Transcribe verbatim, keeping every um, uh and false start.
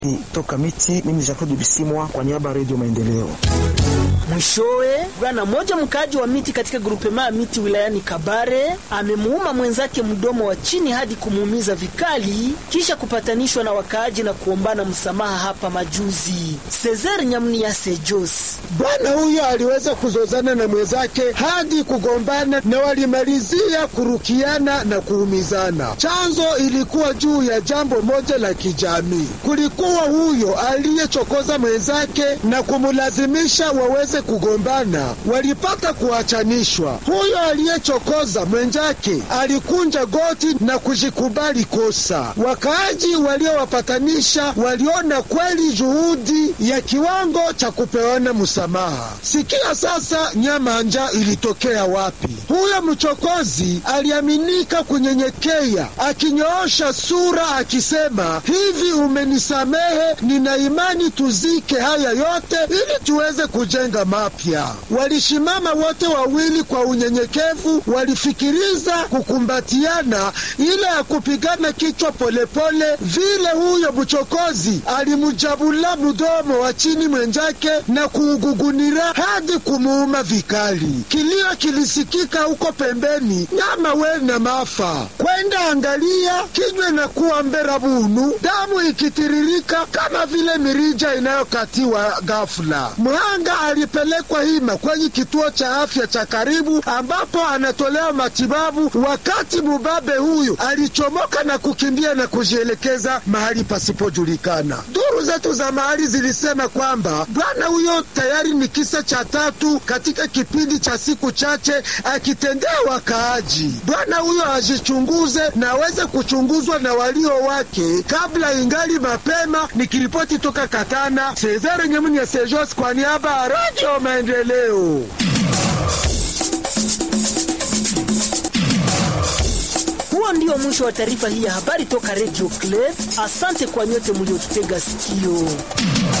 Toka miti, mimi Jean-Claude Bisimwa kwa niaba ya Radio Maendeleo. Mwishowe, bwana mmoja mkaji wa miti katika grupema ya miti wilayani Kabare amemuuma mwenzake mdomo wa chini hadi kumuumiza vikali kisha kupatanishwa na wakaaji na kuombana msamaha hapa majuzi. Cesar Nyamnia Sejos. Bwana huyo aliweza kuzozana na mwenzake hadi kugombana na walimalizia kurukiana na kuumizana. Chanzo ilikuwa juu ya jambo moja la kijamii. Kulikuwa huyo aliyechokoza mwenzake na kumulazimisha waweze kugombana, walipata kuachanishwa. Huyo aliyechokoza mwenzake alikunja goti na kujikubali kosa. Wakaaji waliowapatanisha waliona kweli juhudi ya kiwango cha kupeana msamaha. Sikia sasa nyamanja ilitokea wapi. Huyo mchokozi aliaminika kunyenyekea, akinyoosha sura akisema, hivi umenisamehe, nina imani tuzike haya yote ili tuweze kujenga mapya. Walishimama wote wawili kwa unyenyekevu, walifikiriza kukumbatiana ile ya kupigana kichwa polepole. Vile huyo mchokozi alimujabula mdomo wa chini mwenzake na kuugugunira hadi kumuuma vikali. Kilio kilisikika huko pembeni, nyama we na mafa. Kwenda angalia, kinywe na kuwa mbera bunu, damu ikitiririka kama vile mirija inayokatiwa ghafla. Mhanga alipelekwa hima kwenye kituo cha afya cha karibu ambapo anatolewa matibabu, wakati mubabe huyu alichomoka na kukimbia na kujielekeza mahali pasipojulikana. Duru zetu za mahali zilisema kwamba bwana huyo tayari ni kisa cha tatu katika kipindi cha siku chache akitendea wakaaji. Bwana huyo ajichunguze na aweze kuchunguzwa na walio wake kabla ingali mapema. Nikiripoti toka Katana, Cesar Nyamnia Sejos kwa niaba ya Radio Maendeleo. Huo ndio mwisho wa taarifa hii ya habari toka Radio Club. Asante kwa nyote mliotutega sikio.